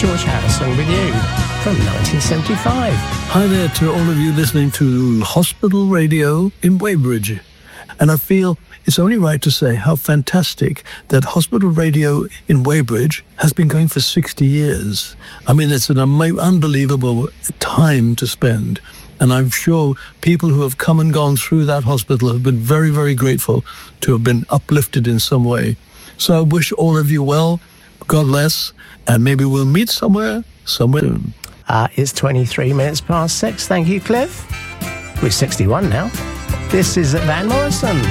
George Harrison with you from 1975. Hi there to all of you listening to Hospital Radio in Weybridge. And I feel it's only right to say how fantastic that Hospital Radio in Weybridge has been going for 60 years. I mean, it's an unbelievable time to spend. And I'm sure people who have come and gone through that hospital have been very, very grateful to have been uplifted in some way. So I wish all of you well, God bless, and maybe we'll meet somewhere soon. It's 23 minutes past 6. Thank you, Cliff. We're 61 now. This is Van Morrison.